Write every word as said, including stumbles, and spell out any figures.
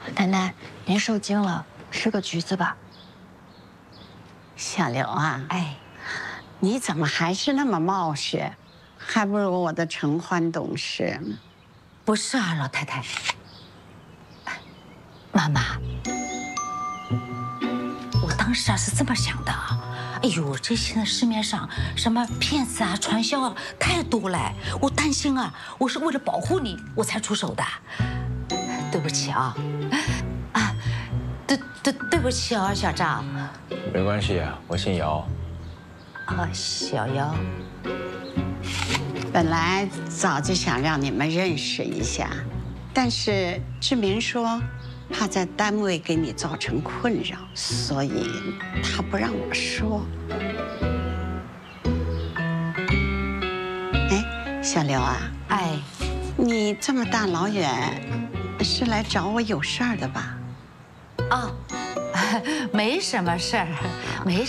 奶奶，您受惊了，吃个橘子吧。 小刘啊， 哎， 你怎么还是那么冒失？还不如我的承欢懂事呢。 不是啊，老太太。 妈妈， 我当时啊是这么想的啊，哎呦，这现在市面上什么骗子啊、传销啊太多了，我担心啊，我是为了保护你我才出手的，对不起啊，啊，对对对不起啊，小张。 没关系啊，我姓姚。 啊，小姚。 本来早就想让你们认识一下，但是志明说怕在单位给你造成困扰，所以他不让我说。哎，小刘啊， 哎， 你这么大老远是来找我有事儿的吧？ 啊，没什么事儿，没。